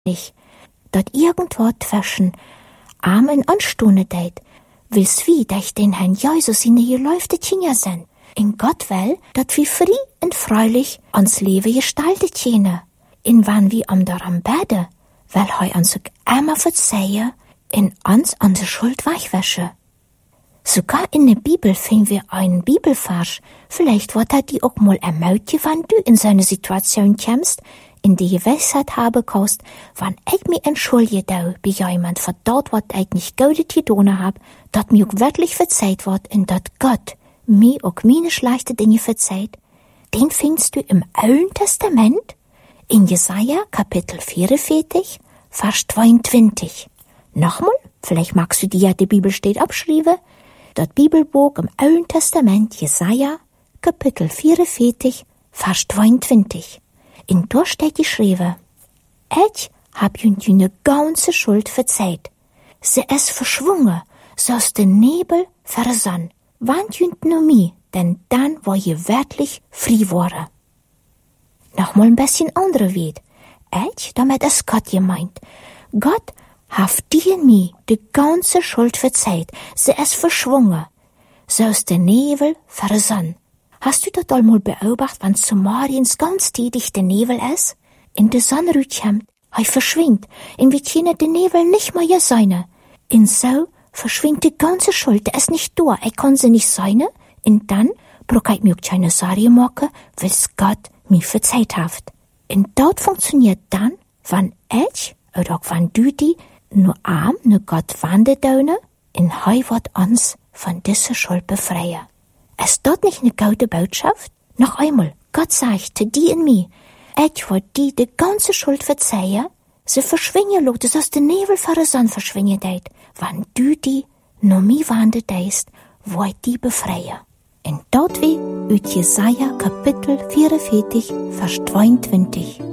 nicht, dat irgendwo zwischen Arm und Anstunde deit, willst wie, dass den Herrn Jesus in die geläufte Kinder sind. In Gott will, dat wir frei und freilich ans Leben gestaltet jene. In wann wir daran beten, weil er uns auch immer verzeihen und uns unsere Schuld weichwäsche. Sogar in der Bibel finden wir einen Bibelvers. Vielleicht wird er die auch mal ermutigt, wenn du in so eine Situation kommst, in die Gewissheit haben kannst, wenn ich mich entschuldige bei jemand für dort, was ich nicht gut getan habe, dat mir auch wirklich verzeiht wird und dat Gott mir auch meine schlechten Dinge verzeiht. Den findest du im Alten Testament in Jesaja Kapitel 44, Vers 22. Nochmal, vielleicht magst du dir ja die Bibel steht abschreiben, das Bibelbuch im Alten Testament Jesaja Kapitel 44, Vers 22. In dort steht geschrieben, ich hab ihnen die ganze Schuld verzeiht. Sie ist verschwungen, so aus dem Nebel versann. Wann jünt nur mich, denn dann war ihr wirklich frei worden. Nochmal ein bisschen andere Welt. Ich, damit ist Gott gemeint. Gott hat dir und mir die ganze Schuld verzeiht. Sie ist verschwungen, so aus dem Nebel versann. Hast du das einmal beobachtet, wenn zu morgens ganz tätig der Nebel ist? In der Sonne kommt, er verschwindet, in wie keine der Nebel nicht mehr sein. Und so verschwindet die ganze Schuld, der ist nicht da, er kann sie nicht sein. Und dann brauche ich mir auch keine Sorge machen, weil Gott mir verzeiht hat. Und dort funktioniert dann, wenn ich, oder auch wenn du die, nur arm, nur Gott wandert, und er wird uns von dieser Schuld befreien. Ist das nicht eine gute Botschaft? Noch einmal, Gott sagt zu dir und mir, ich will dir die ganze Schuld verzeihen, sie verschwingen lassen, dass aus der Nebel vor der Sonne verschwingen deit. Wenn du die nur mir wanderst, will ich die befreien. Und dort wie, aus Jesaja Kapitel 44, Vers 22.